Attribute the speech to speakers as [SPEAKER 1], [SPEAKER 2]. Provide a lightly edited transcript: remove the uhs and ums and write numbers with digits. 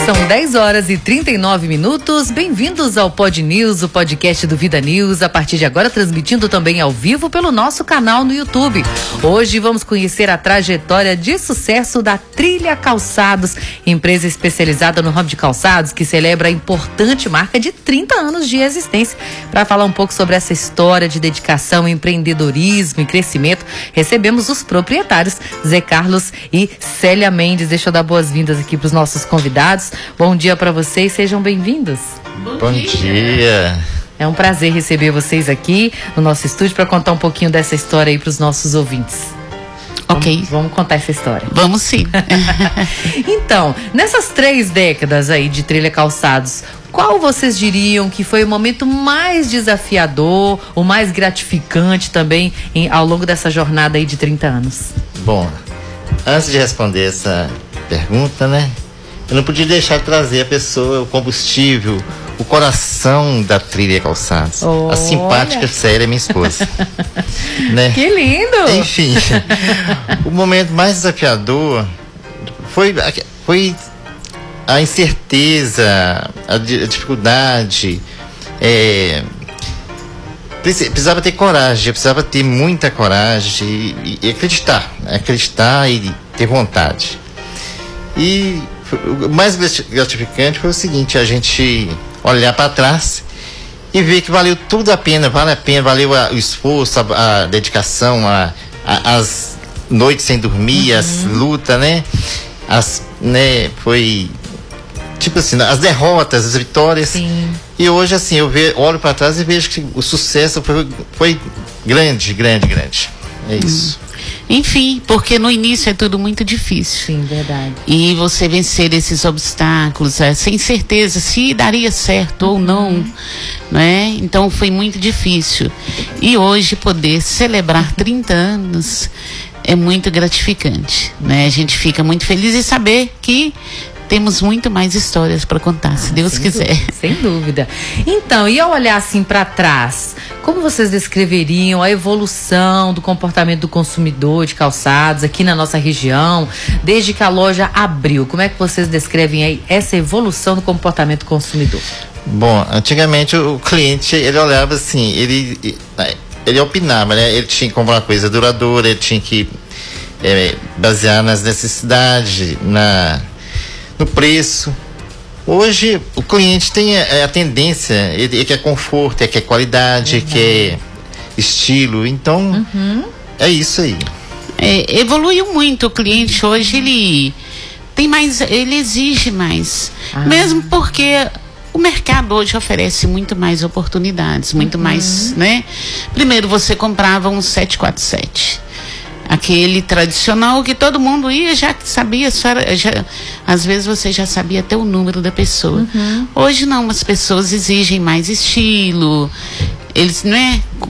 [SPEAKER 1] São 10h39. Bem-vindos ao Pod News, o podcast do Vida News. A partir de agora, transmitindo também ao vivo pelo nosso canal no YouTube. Hoje vamos conhecer a trajetória de sucesso da Trilha Calçados, empresa especializada no ramo de calçados que celebra a importante marca de 30 anos de existência. Para falar um pouco sobre essa história de dedicação, empreendedorismo e crescimento, recebemos os proprietários Zé Carlos e Célia Mendes. Deixa eu dar boas-vindas aqui para os nossos convidados. Bom dia para vocês, sejam bem-vindos.
[SPEAKER 2] Bom dia.
[SPEAKER 1] É um prazer receber vocês aqui no nosso estúdio para contar um pouquinho dessa história aí para os nossos ouvintes.
[SPEAKER 3] Ok.
[SPEAKER 1] Vamos contar essa história.
[SPEAKER 3] Vamos sim.
[SPEAKER 1] Então, nessas 3 décadas aí de Trilha Calçados, qual vocês diriam que foi o momento mais desafiador, o mais gratificante também ao longo dessa jornada aí de 30 anos?
[SPEAKER 2] Bom, antes de responder essa pergunta, né? Eu não podia deixar de trazer a pessoa, o combustível, o coração da Trilha Calçados. A simpática Célia, minha esposa. Né?
[SPEAKER 1] Que lindo!
[SPEAKER 2] Enfim, o momento mais desafiador foi a incerteza, a dificuldade. Precisava ter coragem, precisava ter muita coragem e acreditar e ter vontade. E o mais gratificante foi o seguinte: a gente olhar para trás e ver que valeu tudo a pena, valeu o esforço, a dedicação, as noites sem dormir, as lutas, né? Foi tipo assim, as derrotas, as vitórias.
[SPEAKER 1] Sim.
[SPEAKER 2] E hoje, assim, olho para trás e vejo que o sucesso foi grande. É isso.
[SPEAKER 3] Enfim, porque no início é tudo muito difícil.
[SPEAKER 1] Sim, verdade.
[SPEAKER 3] E você vencer esses obstáculos, sem certeza se daria certo ou não, né? Então foi muito difícil. E hoje poder celebrar 30 anos é muito gratificante, né? A gente fica muito feliz em saber que temos muito mais histórias para contar, se Deus quiser.
[SPEAKER 1] Sem dúvida. Então, e ao olhar assim para trás, como vocês descreveriam a evolução do comportamento do consumidor de calçados aqui na nossa região, desde que a loja abriu? Como é que vocês descrevem aí essa evolução do comportamento do consumidor?
[SPEAKER 2] Bom, antigamente o cliente, ele olhava assim, ele opinava, né? Ele tinha que comprar uma coisa duradoura, ele tinha que basear nas necessidades, no preço. Hoje o cliente tem a tendência, ele quer conforto, ele quer qualidade, ele quer estilo. Então é isso aí.
[SPEAKER 3] Evoluiu muito. O cliente hoje ele exige mais, mesmo porque o mercado hoje oferece muito mais oportunidades, muito mais, né? Primeiro você comprava um 747, aquele tradicional que todo mundo ia, já sabia, às vezes você já sabia até o número da pessoa. Hoje não, as pessoas exigem mais estilo, eles, né?